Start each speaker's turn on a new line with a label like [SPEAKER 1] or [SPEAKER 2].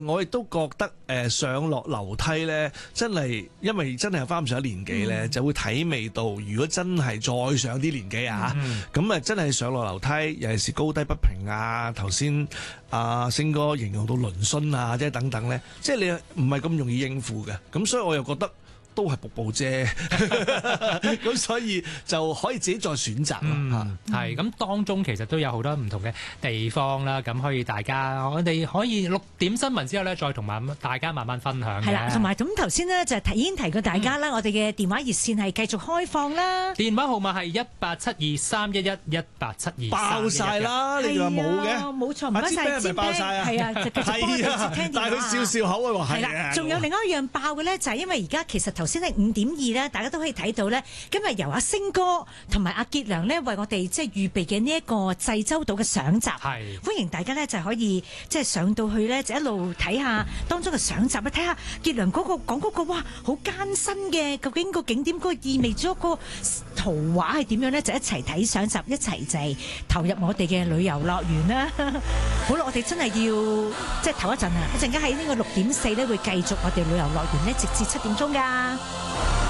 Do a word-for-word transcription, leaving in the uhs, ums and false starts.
[SPEAKER 1] 我亦都覺得誒、呃、上落樓梯咧，真係因為真係翻唔上一年紀咧，嗯、就會體味到。如果真係再上啲年紀啊，咁啊、嗯、真係上落樓梯，尤其是高低不平啊，頭先阿星哥形容到嶙峋啊，即係等等咧，即係你唔係咁容易應付嘅。咁所以我又覺得。都係瀑布啫，咁所以就可以自己再選擇咯。
[SPEAKER 2] 係咁、嗯，當中其實都有好多唔同嘅地方啦，咁可以大家我哋可以六點新聞之後咧，再同慢大家慢慢分享嘅。
[SPEAKER 3] 係啦，同埋咁頭先呢，就提已經提過大家啦，嗯、我哋嘅電話熱線係繼續開放啦。
[SPEAKER 2] 電話號碼係一八七二三一一一八七二。
[SPEAKER 1] 爆晒啦！你哋話冇嘅？
[SPEAKER 3] 冇錯，唔該晒。
[SPEAKER 1] 係咪爆晒啊？
[SPEAKER 3] 係啊，就繼續幫佢接聽電話。
[SPEAKER 1] 但係佢笑笑口啊，話係啊。
[SPEAKER 3] 仲有另外一樣爆嘅咧，就係因為而家其實頭先係五點二咧，大家都可以睇到咧。今日由阿星哥同埋阿傑良咧，為我哋即係預備嘅呢一個濟州島嘅相集，係歡迎大家咧就可以即係上到去咧，就一路睇下當中嘅相集，睇下傑良嗰個講嗰個哇好艱辛嘅，究竟個景點嗰個意味咗個圖畫係點樣咧？就一齊睇相集，一齊就係投入我哋嘅旅遊樂園啦。好啦，我哋真係要即係唞一陣啊！一陣間喺呢個六點四咧會繼續我哋旅遊樂園咧，直至七點鐘㗎。